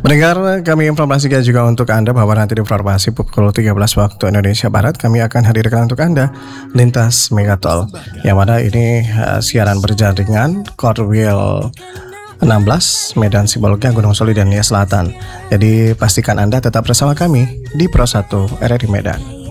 Mendengar kami informasikan juga untuk Anda bahwa nanti di informasi pukul 13 waktu Indonesia Barat kami akan hadirkan untuk Anda Lintas Megatol, yang mana ini siaran berjaringan Korwil 16 Medan Sibolga Gunung Soli dan Nia Selatan. Jadi pastikan Anda tetap bersama kami di Pro 1 RRI Medan.